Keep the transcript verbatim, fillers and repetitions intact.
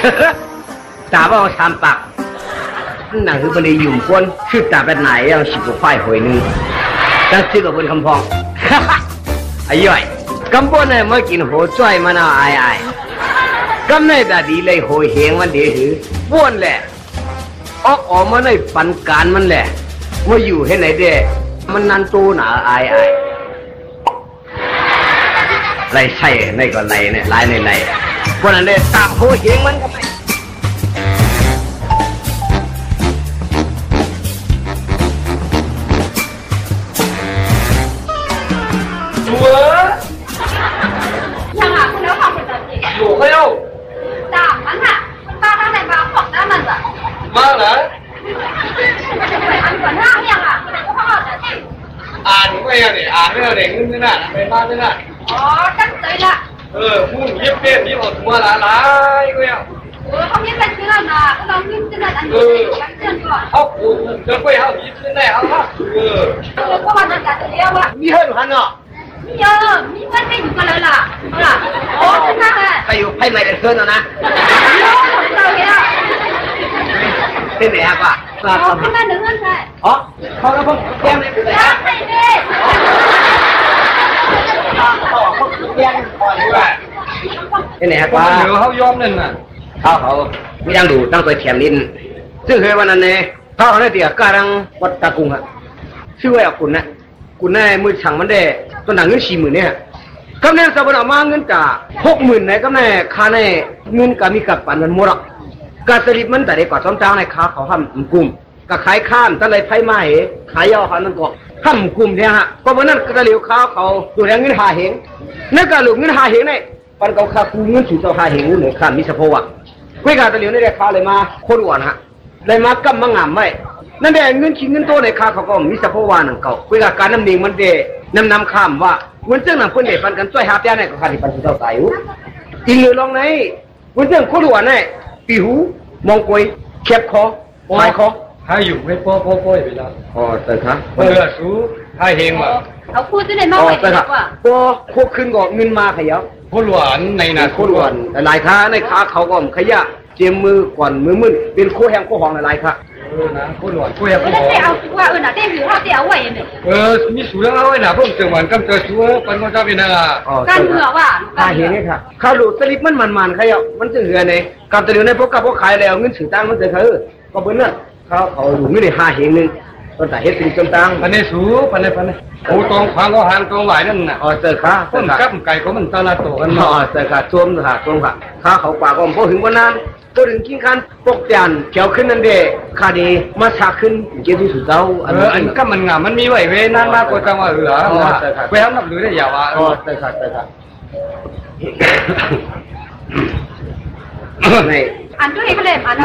ตาว่าชามปากหนังคือบันไดยุ่มก้นชื่อตาเป็นไหนยังสิบกว่าฝ่ายหอยนึงตั้งชื่อกับบนคำพองไอ้ย่อยกำปนเนี่ยเมื่อกินหัวจ้อยมันเอาไอ้ไอ้กำในตาดีเลยหัวเฮงมันเดือดบ้วนแหละออกออกมาในปันการมันแหละเมื่ออยู่ให้ไหนเด้มันนันตูหนาไอ้ไอ้ไรใช่ในก็ไรเนี่ยไรในไรพวกนั้นเนี่ยตาหัวเฮงมันก็ไม่ đủ không đâu giảm bắn hả ba đang này vào khoảng ra lần rồi vâng đấy phải ăn quần hao nhỉ à có không được chứ à đúng rồi để à bây giờ để ngưng thế này về ba thế này ờ chắc tới là ừ phun nhiếp bên nhiếp vào thua lá lá cái nào ừ không biết bên kia là có đâu nhưng trên là ăn ừ cắt chân rồi hóc ừ cho quay hóc nhiếp thế này hóc hóc ừ có bao giờ cả tự yêu ạ mi hơn hắn à nhớ mi quen cái gì cái lời là là ồ thế nào à ใครอยู่ให้ไม่ได้เกินแล้วนะ sao vậy ạ เป็นไงครับว่า ồ thế nào đứng hơn thế อ๋อเขาแล้วพวกแก้มเลยเป็นไงครับ này đi เขาพวกแก้มก่อนด้วยเป็นไงครับว่า có nhớ hóc yom nên là เขาเขาไม่ยังดูตั้งตัวเทียมลิ้นซึ่งเคยวันนั้นเนี่ยเขาเนี่ยเตี๋ยการังวัดตะกุงฮะชื่อว่าคุณนะคุณแน่มือฉังมันได้ต้นหนังเงินสี่หมื่นเนี่ยก็แน่สบายมาเงินจ่าหกหมื่นเนี่ยก็แน่ค่าเนี่ยเงินก็มีกับปันมันหมดอ่ะการสลิปมันแต่เด็กกว่าซ้อมจ้างในค้าเขาห้ามกลุ่มก็ขายข้ามตั้งเลยไฟไหม้ขายย่อเขานั่นก็ห้ามกลุ่มเนี่ยฮะเพราะวันนั้นกระเหลียวข้าวเขาดูแลเงินหาเหงนั่นก็หลุดเงินหาเหงเนี่ยปันเขาขาคูเงินสู่เจ้าหาเหงหนึ่งข้ามมิสโพวะเวกาตะเหลียวนี่ได้ข้าเลยมาโคตรอ้วนฮะเลยมากำมังงามไว้นั่นแหละเงินชิ้นเงินโตในข้าเขาก็มิสโพวานั่งเก่าเวลาการนำเนียงมันเดนำนำข้ามว่าเงินเจ้าหนังเพื่อนเด็กปันกันช่วยหาเตี้ยเนี่ยก็ขาดที่ปันสุดเจ้าตายอยู่อีกเลยลองไหนเงินเจ้าโคตรอ้วนเนี่ยปีหูมองกวยแคบคอหายคอ hai dùng cái po po po vậy đó อ๋อเตอครับ bây giờ số hai hiền mà ở khu dưới này อ๋ mau อ vậy เตอครับ quá พอพวกขึ้นก็เงินมาขยับ có loạn này นะ là โคตรอ้วนหลายค้าในค้าเขาก็ขยะเจียมมือก่อนมือมึนเป็นโคแห้งโคหองหลายค้า ừ nè có loạn có em cái có đất họ đèo qua ở là đèo hiểu họ đèo vậy này ờ mi số đang nói là không tưởng hoàn cầm chờ số con con ra bên này là อ๋อกันเหงื่อว่ะข้าเห็นนี่ค่ะข้าดูสลิปมันมันมันขยับมันจะเหลือในกับตัวเดียวในพวกกับพวกขายแล้วเงินสื่อตังมันจะคือก็เบิ้ลนั่นเขาเขาดูไม่ได้หาเห็นนึงตอนแต่เฮ็ดสิ่งต่าง phần này số phần này phần này ô tông khoáng có hàng tông lại nên nè อ๋อเจอข้า con cắpไก่của mình ta là tổ อ๋ ăn อ mà เจอข้าช่วมค่ะช่วมค่ะข้าเขาปากก็พอถึงวันนั้นตัวถึงกินคันปกจานเขียวขึ้นนั่นเด้ข้าดีมาชาขึ้นเกี่ยวกับสุดเจ้าอัน ờ นั้น anh cắp mình ngả mình mi vậy về nan ma của tao mà ừ hả Ờ, trời thật. quay hắn nằm dưới đây giàu à อ๋อเจอข้าเจอข้าในอันตัวเองก็เลยอัน